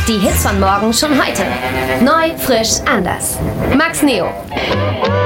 Die Hits von morgen schon heute. Neu, frisch, anders. Max Neo.